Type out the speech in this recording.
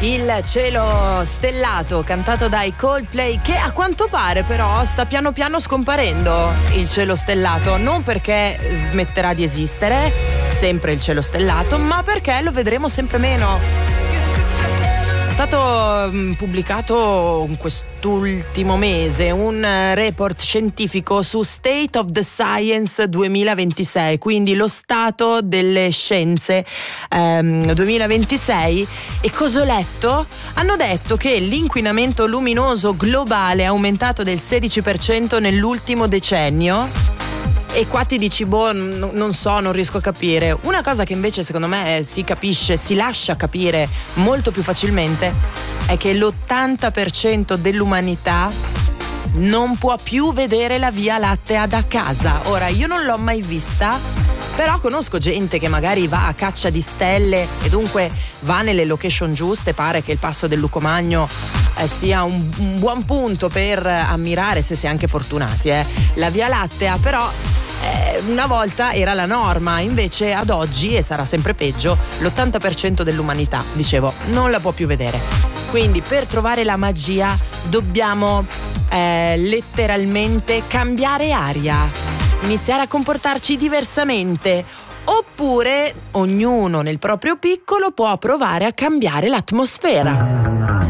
Il cielo stellato cantato dai Coldplay, che a quanto pare però sta piano piano scomparendo. Il cielo stellato, non perché smetterà di esistere, sempre il cielo stellato, ma perché lo vedremo sempre meno. È stato pubblicato in quest'ultimo mese un report scientifico su State of the Science 2026, quindi lo stato delle scienze 2026. E cosa ho letto? Hanno detto che l'inquinamento luminoso globale è aumentato del 16% nell'ultimo decennio. E qua ti dici, non so, non riesco a capire. Una cosa che invece secondo me si capisce, si lascia capire molto più facilmente, è che l'80% dell'umanità non può più vedere la Via Lattea da casa. Ora, io non l'ho mai vista, però conosco gente che magari va a caccia di stelle e dunque va nelle location giuste. Pare che il Passo del Lucomagno sia un buon punto per ammirare, se si è anche fortunati, la Via Lattea, però una volta era la norma, invece ad oggi, e sarà sempre peggio, l'80% dell'umanità, dicevo, non la può più vedere. Quindi per trovare la magia dobbiamo letteralmente cambiare aria, iniziare a comportarci diversamente, oppure ognuno nel proprio piccolo può provare a cambiare l'atmosfera.